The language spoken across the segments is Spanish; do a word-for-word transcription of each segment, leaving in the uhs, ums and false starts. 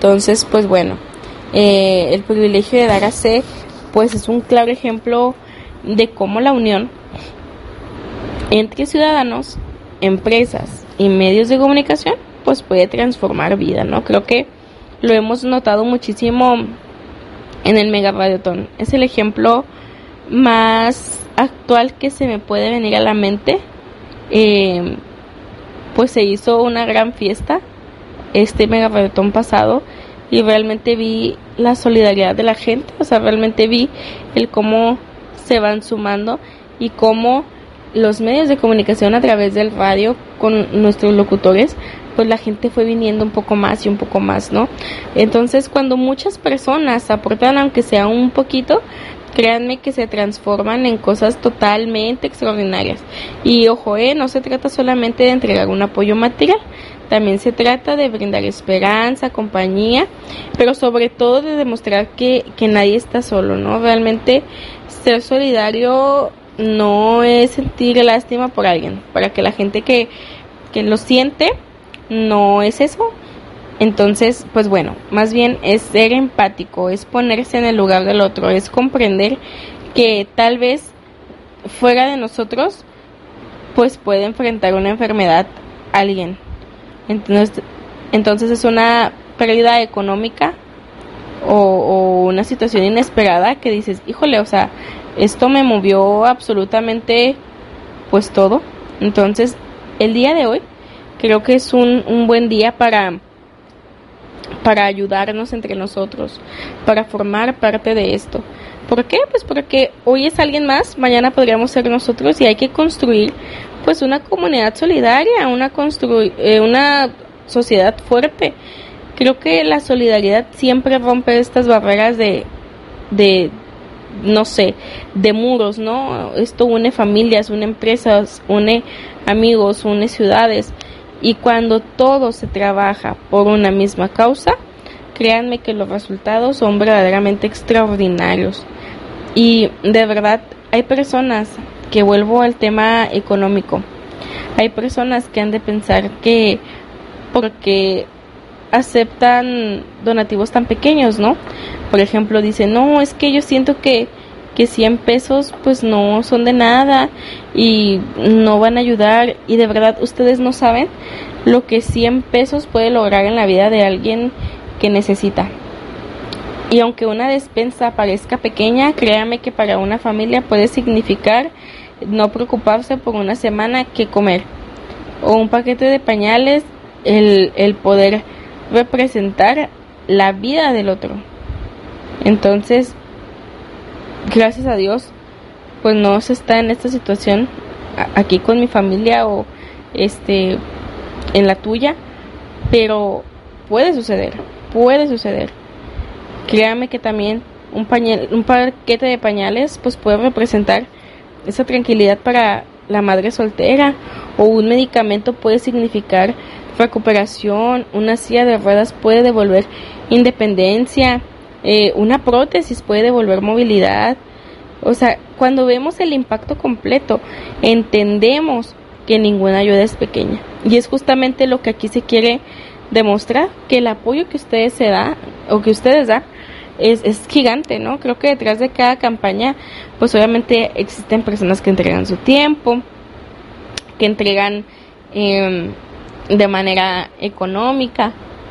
Entonces, pues bueno, eh, el privilegio de dar a C, pues es un claro ejemplo de cómo la unión entre ciudadanos, empresas y medios de comunicación, pues puede transformar vida, ¿no? Creo que lo hemos notado muchísimo en el Mega Radiotón. Es el ejemplo más actual que se me puede venir a la mente. Eh, pues se hizo una gran fiesta este Mega Radiotón pasado y realmente vi la solidaridad de la gente, o sea, realmente vi el cómo se van sumando y cómo los medios de comunicación a través del radio con nuestros locutores, pues la gente fue viniendo un poco más y un poco más, ¿no? Entonces, cuando muchas personas aportan, aunque sea un poquito, créanme que se transforman en cosas totalmente extraordinarias. Y ojo, eh, no se trata solamente de entregar un apoyo material, también se trata de brindar esperanza, compañía, pero sobre todo de demostrar que, que nadie está solo, ¿no? Realmente ser solidario no es sentir lástima por alguien, para que la gente que, que lo siente, no es eso. Entonces, pues bueno, más bien es ser empático, es ponerse en el lugar del otro, es comprender que tal vez fuera de nosotros, pues puede enfrentar una enfermedad alguien. Entonces, entonces es una pérdida económica o, o una situación inesperada que dices, híjole, o sea, esto me movió absolutamente pues todo. Entonces, el día de hoy creo que es un, un buen día para para ayudarnos entre nosotros, para formar parte de esto. ¿Por qué? Pues porque hoy es alguien más, mañana podríamos ser nosotros y hay que construir pues una comunidad solidaria, una constru- eh, una sociedad fuerte. Creo que la solidaridad siempre rompe estas barreras de de no sé, de muros, ¿no? Esto une familias, une empresas, une amigos, une ciudades. Y cuando todo se trabaja por una misma causa, créanme que los resultados son verdaderamente extraordinarios. Y de verdad, hay personas, que vuelvo al tema económico, hay personas que han de pensar que porque aceptan donativos tan pequeños, ¿no? Por ejemplo, dicen, no, es que yo siento que que cien pesos pues no son de nada y no van a ayudar, y de verdad ustedes no saben lo que cien pesos puede lograr en la vida de alguien que necesita. Y aunque una despensa parezca pequeña, créame que para una familia puede significar no preocuparse por una semana qué comer, o un paquete de pañales, el, el poder representar la vida del otro. Entonces, gracias a Dios, pues no se está en esta situación aquí con mi familia o este en la tuya, pero puede suceder, puede suceder. Créame que también un pañal, un paquete de pañales pues puede representar esa tranquilidad para la madre soltera, o un medicamento puede significar recuperación, una silla de ruedas puede devolver independencia, eh, una prótesis puede devolver movilidad. O sea, cuando vemos el impacto completo, entendemos que ninguna ayuda es pequeña, y es justamente lo que aquí se quiere demostrar, que el apoyo que ustedes se da o que ustedes dan es, es gigante, ¿no? Creo que detrás de cada campaña pues obviamente existen personas que entregan su tiempo, que entregan eh, de manera económica,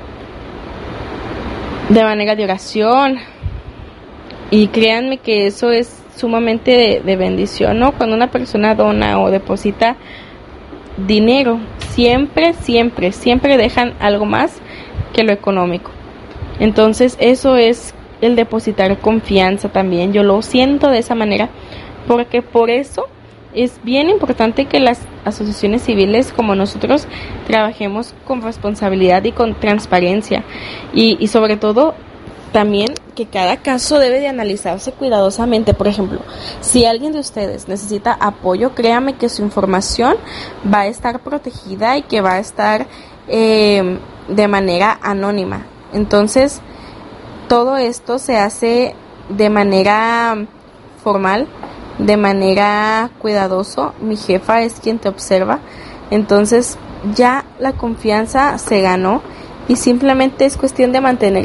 de manera de oración, y créanme que eso es sumamente de, de bendición, ¿no? Cuando una persona dona o deposita dinero, siempre, siempre, siempre dejan algo más que lo económico. Entonces eso es el depositar confianza también. Yo lo siento de esa manera, porque por eso es bien importante que las asociaciones civiles como nosotros trabajemos con responsabilidad y con transparencia, y, y sobre todo también que cada caso debe de analizarse cuidadosamente. Por ejemplo, si alguien de ustedes necesita apoyo, créame que su información va a estar protegida y que va a estar eh, de manera anónima. Entonces, todo esto se hace de manera formal, de manera cuidadoso. Mi jefa es quien te observa. Entonces, ya la confianza se ganó y simplemente es cuestión de mantener